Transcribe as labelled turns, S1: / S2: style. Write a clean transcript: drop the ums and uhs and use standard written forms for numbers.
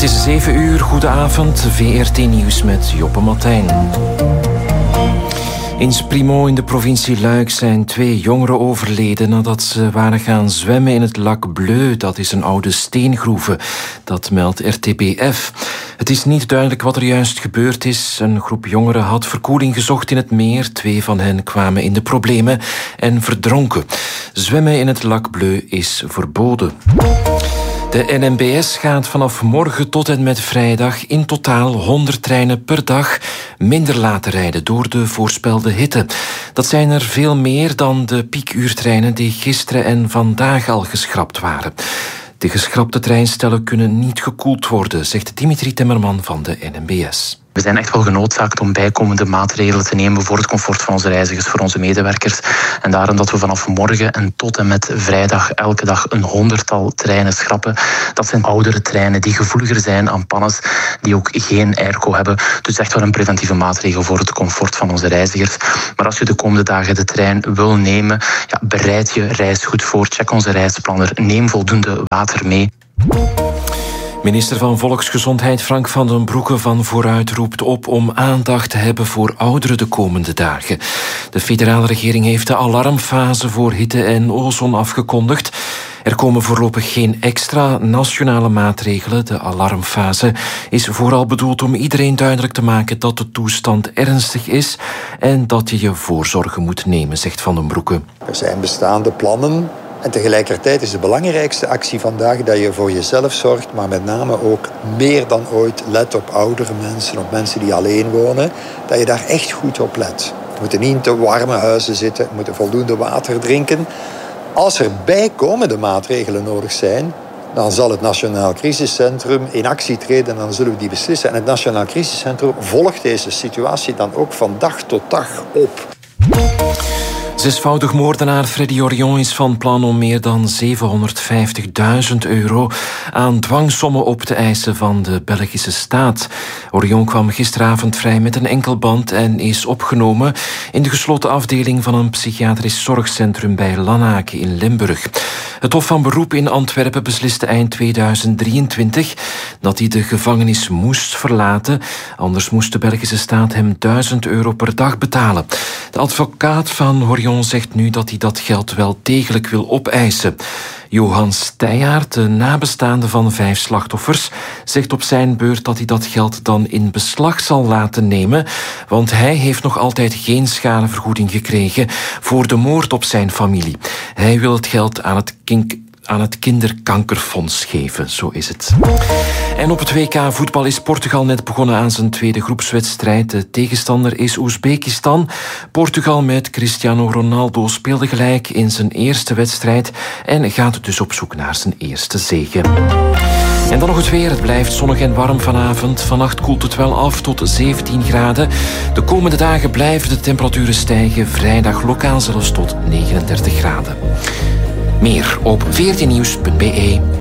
S1: is 7 uur, goedenavond, VRT Nieuws met Joppe Martijn. In Sprimo in de provincie Luik zijn 2 jongeren overleden nadat ze waren gaan zwemmen in het Lac Bleu. Dat is een oude steengroeve, dat meldt RTBF. Het is niet duidelijk wat er juist gebeurd is. Een groep jongeren had verkoeling gezocht in het meer. 2 van hen kwamen in de problemen en verdronken. Zwemmen in het Lac Bleu is verboden. De NMBS gaat vanaf morgen tot en met vrijdag in totaal 100 treinen per dag minder laten rijden door de voorspelde hitte. Dat zijn er veel meer dan de piekuurtreinen die gisteren en vandaag al geschrapt waren. De geschrapte treinstellen kunnen niet gekoeld worden, zegt Dimitri Timmerman van de NMBS.
S2: We zijn echt wel genoodzaakt om bijkomende maatregelen te nemen voor het comfort van onze reizigers, voor onze medewerkers. En daarom dat we vanaf morgen en tot en met vrijdag elke dag een 100-tal treinen schrappen. Dat zijn oudere treinen die gevoeliger zijn aan pannes, die ook geen airco hebben. Dus echt wel een preventieve maatregel voor het comfort van onze reizigers. Maar als je de komende dagen de trein wil nemen, bereid je reis goed voor. Check onze reisplanner. Neem voldoende water mee.
S1: Minister van Volksgezondheid Frank van den Broeke van Vooruit roept op om aandacht te hebben voor ouderen de komende dagen. De federale regering heeft de alarmfase voor hitte en ozon afgekondigd. Er komen voorlopig geen extra nationale maatregelen. De alarmfase is vooral bedoeld om iedereen duidelijk te maken dat de toestand ernstig is en dat je je voorzorgen moet nemen, zegt Van den Broeke.
S3: Er zijn bestaande plannen. En tegelijkertijd is de belangrijkste actie vandaag dat je voor jezelf zorgt, maar met name ook meer dan ooit let op oudere mensen, op mensen die alleen wonen, dat je daar echt goed op let. We moeten niet in te warme huizen zitten, we moeten voldoende water drinken. Als er bijkomende maatregelen nodig zijn, dan zal het Nationaal Crisiscentrum in actie treden en dan zullen we die beslissen. En het Nationaal Crisiscentrum volgt deze situatie dan ook van dag tot dag op.
S1: 6voudig moordenaar Freddy Orion is van plan om meer dan €750.000 aan dwangsommen op te eisen van de Belgische staat. Orion kwam gisteravond vrij met een enkelband en is opgenomen in de gesloten afdeling van een psychiatrisch zorgcentrum bij Lanaken in Limburg. Het Hof van Beroep in Antwerpen besliste eind 2023 dat hij de gevangenis moest verlaten. Anders moest de Belgische staat hem €1000 per dag betalen. De advocaat van Orion zegt nu dat hij dat geld wel degelijk wil opeisen. Johan Steijaert, de nabestaande van 5 slachtoffers, zegt op zijn beurt dat hij dat geld dan in beslag zal laten nemen, want hij heeft nog altijd geen schadevergoeding gekregen voor de moord op zijn familie. Hij wil het geld aan het kinderkankerfonds geven, zo is het. En op het WK voetbal is Portugal net begonnen aan zijn tweede groepswedstrijd. De tegenstander is Oezbekistan. Portugal met Cristiano Ronaldo speelde gelijk in zijn eerste wedstrijd en gaat dus op zoek naar zijn eerste zege. En dan nog het weer. Het blijft zonnig en warm vanavond. Vannacht koelt het wel af tot 17 graden. De komende dagen blijven de temperaturen stijgen. Vrijdag lokaal zelfs tot 39 graden. Meer op vrtnieuws.be.